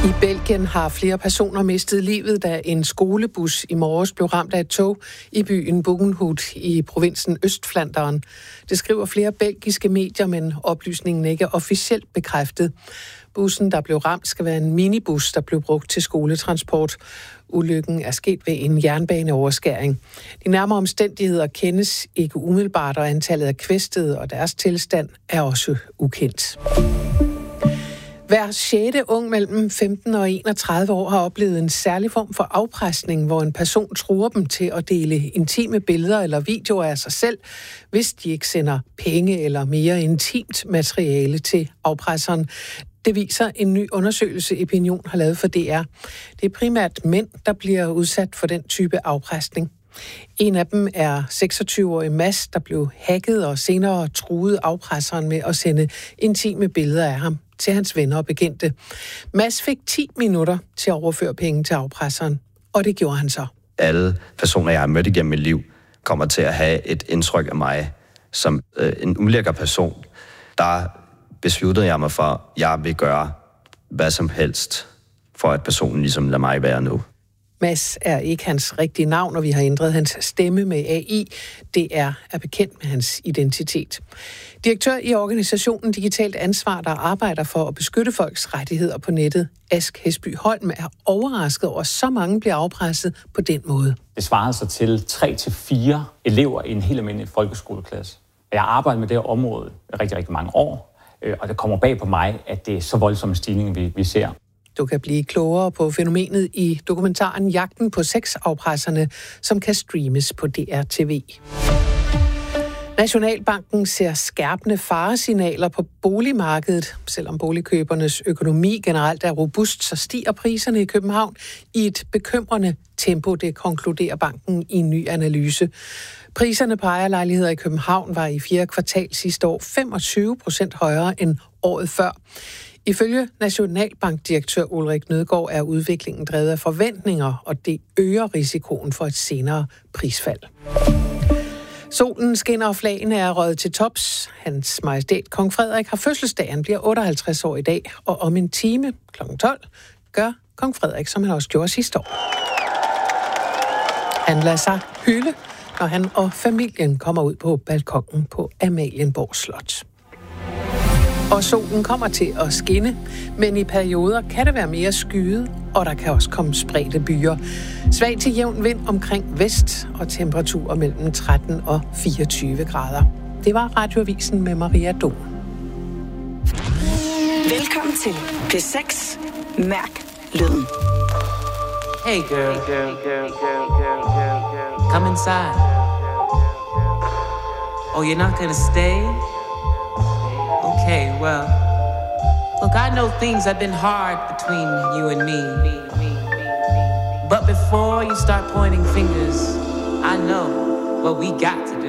I Belgien har flere personer mistet livet, da en skolebus i morges blev ramt af et tog i byen Bogenhout i provinsen Østflandern. Det skriver flere belgiske medier, men oplysningen ikke er officielt bekræftet. Bussen, der blev ramt, skal være en minibus, der blev brugt til skoletransport. Ulykken er sket ved en jernbaneoverskæring. De nærmere omstændigheder kendes ikke umiddelbart, og antallet af kvæstede og deres tilstand er også ukendt. Hver 6. ung mellem 15 og 31 år har oplevet en særlig form for afpresning, hvor en person truer dem til at dele intime billeder eller videoer af sig selv, hvis de ikke sender penge eller mere intimt materiale til afpresseren. Det viser en ny undersøgelse, Opinion har lavet for DR. Det er primært mænd, der bliver udsat for den type afpresning. En af dem er 26-årig Mads, der blev hacket og senere truede afpresseren med at sende intime billeder af ham til hans venner og bekendte. Mads fik 10 minutter til at overføre penge til afpresseren, og det gjorde han så. Alle personer, jeg har mødt igennem mit liv, kommer til at have et indtryk af mig som en ulækker person. Der besluttede jeg mig for, at jeg vil gøre hvad som helst, for at personen ligesom lader mig være nu. Mads er ikke hans rigtige navn, og vi har ændret hans stemme med AI. DR er bekendt med hans identitet. Direktør i organisationen Digitalt Ansvar, der arbejder for at beskytte folks rettigheder på nettet, Ask Hesby Holm, er overrasket over, at så mange bliver afpresset på den måde. Det svarer sig til 3-4 elever i en helt almindelig folkeskoleklasse. Jeg arbejder med det her område rigtig, rigtig mange år, og det kommer bag på mig, at det er så voldsom en stigning, vi ser. Du kan blive klogere på fænomenet i dokumentaren Jagten på sexafpresserne, som kan streames på DRTV. Nationalbanken ser skærpende faresignaler på boligmarkedet. Selvom boligkøbernes økonomi generelt er robust, så stiger priserne i København i et bekymrende tempo, det konkluderer banken i en ny analyse. Priserne på ejerlejligheder i København var i 4. kvartal sidste år 25% højere end året før. Ifølge Nationalbankdirektør Ulrik Nødgaard er udviklingen drevet af forventninger, og det øger risikoen for et senere prisfald. Solen skinner, og flagene er røget til tops. Hans Majestæt Kong Frederik har fødselsdag. Han bliver 58 år i dag, og om en time kl. 12 gør Kong Frederik, som han også gjorde sidste år. Han lader sig hylde, når han og familien kommer ud på balkonen på Amalienborg Slot. Og solen kommer til at skinne, men i perioder kan det være mere skyet, og der kan også komme spredte byer. Svag til jævn vind omkring vest, og temperaturer mellem 13 og 24 grader. Det var Radioavisen med Maria Dom. Velkommen til P6. Mærk lyden. Hey girl, come inside. Oh, you're not gonna stay? Okay, well, look, I know things have been hard between you and me. But before you start pointing fingers, I know what we got to do.